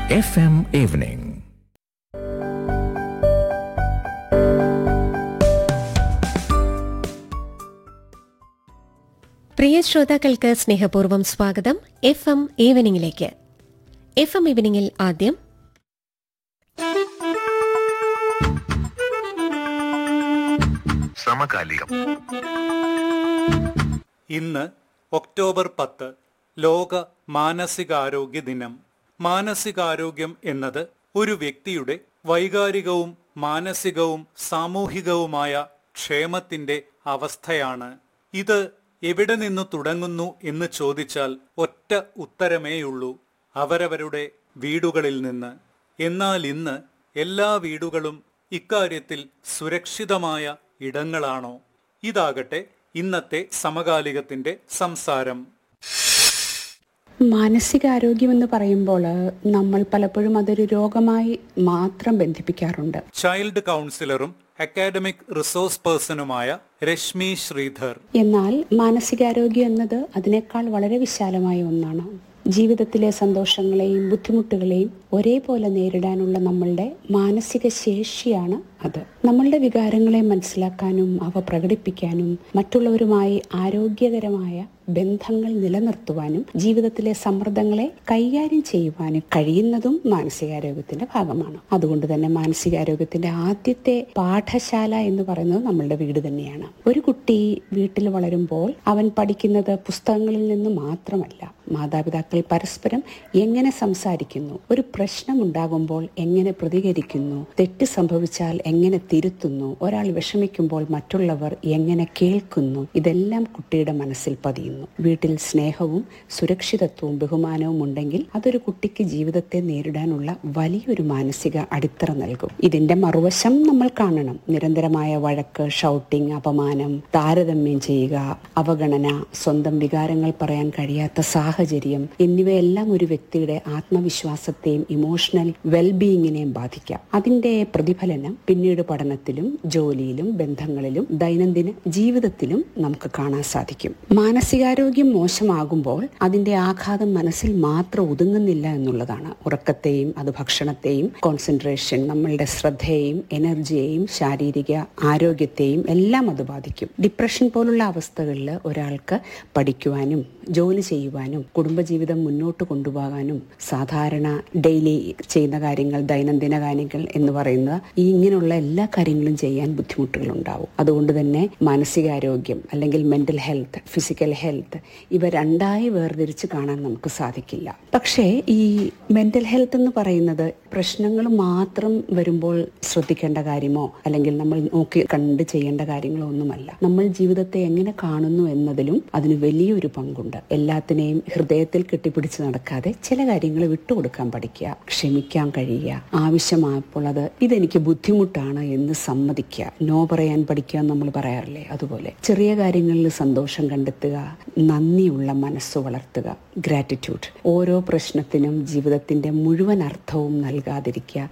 FM Evening. പ്രിയ ശ്രോതാക്കൾക്ക് സ്നേഹപൂർവ്വം സ്വാഗതം FM ഈവനിങ്ങിലേക്ക്. FM ഈവനിങ്ങിൽ ആദ്യം സമകാലികം. ഇന്ന് ഒക്ടോബർ 10 ലോക മാനസികാരോഗ്യ ദിനം. മാനസികാരോഗ്യം എന്നത് ഒരു വ്യക്തിയുടെ വൈകാരികവും മാനസികവും സാമൂഹികവുമായ ക്ഷേമത്തിന്റെ അവസ്ഥയാണ്. ഇത് എവിടെ നിന്ന് തുടങ്ങുന്നു എന്ന് ചോദിച്ചാൽ ഒറ്റ ഉത്തരമേയുള്ളൂ: അവരവരുടെ വീടുകളിൽ നിന്ന്. എന്നാൽ ഇന്ന് എല്ലാ വീടുകളും ഇക്കാര്യത്തിൽ സുരക്ഷിതമായ ഇടങ്ങളാണോ? ഇതാകട്ടെ ഇന്നത്തെ സമകാലികത്തിന്റെ സംസാരം. മാനസികാരോഗ്യമെന്ന് പറയുമ്പോൾ നമ്മൾ പലപ്പോഴും അതൊരു രോഗമായി മാത്രം ബന്ധിപ്പിക്കാറുണ്ട്. Child കൗൺസിലറും academic resource പേഴ്സണുമായ Rashmi Sridhar. എന്നാൽ മാനസികാരോഗ്യം എന്നത് അതിനേക്കാൾ വളരെ വിശാലമായ ഒന്നാണ്. ജീവിതത്തിലെ സന്തോഷങ്ങളെയും ബുദ്ധിമുട്ടുകളെയും ഒരേപോലെ നേരിടാനുള്ള നമ്മളുടെ മാനസിക ശേഷിയാണ് അത്. നമ്മളുടെ വികാരങ്ങളെ മനസ്സിലാക്കാനും അവ പ്രകടിപ്പിക്കാനും മറ്റുള്ളവരുമായി ആരോഗ്യകരമായ ബന്ധങ്ങൾ നിലനിർത്തുവാനും ജീവിതത്തിലെ സമ്മർദ്ദങ്ങളെ കൈകാര്യം ചെയ്യുവാനും കഴിയുന്നതും മാനസികാരോഗ്യത്തിന്റെ ഭാഗമാണ്. അതുകൊണ്ട് തന്നെ മാനസികാരോഗ്യത്തിന്റെ ആദ്യത്തെ പാഠശാല എന്ന് പറയുന്നത് നമ്മളുടെ വീട് തന്നെയാണ്. ഒരു കുട്ടി വീട്ടിൽ വളരുമ്പോൾ അവൻ പഠിക്കുന്നത് പുസ്തകങ്ങളിൽ നിന്ന് മാത്രമല്ല, മാതാപിതാക്കൾ പരസ്പരം എങ്ങനെ സംസാരിക്കുന്നു, ഒരു പ്രശ്നം ഉണ്ടാകുമ്പോൾ എങ്ങനെ പ്രതികരിക്കുന്നു, തെറ്റ് സംഭവിച്ചാൽ എങ്ങനെ തിരുത്തുന്നു, ഒരാൾ വിഷമിക്കുമ്പോൾ മറ്റുള്ളവർ എങ്ങനെ കേൾക്കുന്നു, ഇതെല്ലാം കുട്ടിയുടെ മനസ്സിൽ പതിയുന്നു. വീട്ടിൽ സ്നേഹവും സുരക്ഷിതത്വവും ബഹുമാനവും ഉണ്ടെങ്കിൽ അതൊരു കുട്ടിക്ക് ജീവിതത്തെ നേരിടാനുള്ള വലിയൊരു മാനസിക അടിത്തറ നൽകും. ഇതിന്റെ മറുവശം നമ്മൾ കാണണം. നിരന്തരമായ വഴക്ക്, ഷൗട്ടിംഗ്, അപമാനം, താരതമ്യം ചെയ്യുക, അവഗണന, സ്വന്തം വികാരങ്ങൾ പറയാൻ കഴിയാത്ത സാഹചര്യം എന്നിവയെല്ലാം ഒരു വ്യക്തിയുടെ ആത്മവിശ്വാസത്തെയും ഇമോഷണൽ വെൽബീയിങ്ങിനെയും ബാധിക്കാം. അതിന്റെ പ്രതിഫലനം പിന്നീട് പഠനത്തിലും ജോലിയിലും ബന്ധങ്ങളിലും ദൈനംദിന ജീവിതത്തിലും നമുക്ക് കാണാൻ സാധിക്കും. മാനസികാരോഗ്യം മോശമാകുമ്പോൾ അതിന്റെ ആഘാതം മനസ്സിൽ മാത്രം ഒതുങ്ങുന്നില്ല എന്നുള്ളതാണ്. ഉറക്കത്തെയും അത് ഭക്ഷണത്തെയും കോൺസെൻട്രേഷൻ, നമ്മളുടെ ശ്രദ്ധയെയും എനർജിയെയും ശാരീരിക ആരോഗ്യത്തെയും എല്ലാം അത് ബാധിക്കും. ഡിപ്രഷൻ പോലുള്ള അവസ്ഥകളിൽ ഒരാൾക്ക് പഠിക്കുവാനും ജോലി ചെയ്യുവാനും കുടുംബജീവിതം മുന്നോട്ട് കൊണ്ടുപോകാനും സാധാരണ ഡെയിലി ചെയ്യുന്ന കാര്യങ്ങൾ, ദൈനംദിന കാര്യങ്ങൾ എന്ന് പറയുന്ന ഇങ്ങനെയുള്ള എല്ലാ കാര്യങ്ങളും ചെയ്യാൻ ബുദ്ധിമുട്ടുകൾ ഉണ്ടാവും. അതുകൊണ്ട് തന്നെ മാനസികാരോഗ്യം അല്ലെങ്കിൽ മെന്റൽ ഹെൽത്ത്, ഫിസിക്കൽ ഹെൽത്ത്, ഇവ രണ്ടായി വേർതിരിച്ച് കാണാൻ നമുക്ക് സാധിക്കില്ല. പക്ഷേ ഈ മെന്റൽ ഹെൽത്ത് എന്ന് പറയുന്നത് പ്രശ്നങ്ങൾ മാത്രം വരുമ്പോൾ ശ്രദ്ധിക്കേണ്ട കാര്യമോ അല്ലെങ്കിൽ നമ്മൾ നോക്കി കണ്ട് ചെയ്യേണ്ട കാര്യങ്ങളോ ഒന്നുമല്ല. നമ്മൾ ജീവിതത്തെ എങ്ങനെ കാണുന്നു എന്നതിലും അതിന് വലിയൊരു പങ്കുണ്ട്. എല്ലാത്തിനെയും ഹൃദയത്തിൽ കെട്ടിപ്പിടിച്ച് നടക്കാതെ ചില കാര്യങ്ങൾ വിട്ടുകൊടുക്കാൻ പഠിക്കുക, ക്ഷമിക്കാൻ കഴിയുക, ആവശ്യമായപ്പോൾ അത് ഇതെനിക്ക് ബുദ്ധിമുട്ടാണ് എന്ന് സമ്മതിക്കുക, നോ പറയാൻ പഠിക്കുക എന്ന് നമ്മൾ പറയാറില്ലേ, അതുപോലെ ചെറിയ കാര്യങ്ങളിൽ സന്തോഷം കണ്ടെത്തുക, നന്ദിയുള്ള മനസ്സ് വളർത്തുക, ഗ്രാറ്റിറ്റ്യൂഡ്. ഓരോ പ്രശ്നത്തിനും ജീവിതത്തിന്റെ മുഴുവൻ അർത്ഥവും നൽകാതിരിക്കുക,